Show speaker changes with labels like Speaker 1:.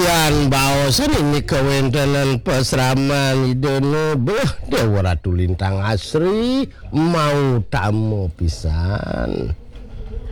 Speaker 1: Yan baosan ini kewentenan pesraman idene Dewa Ratu Lintang Asri mau tamu pisan.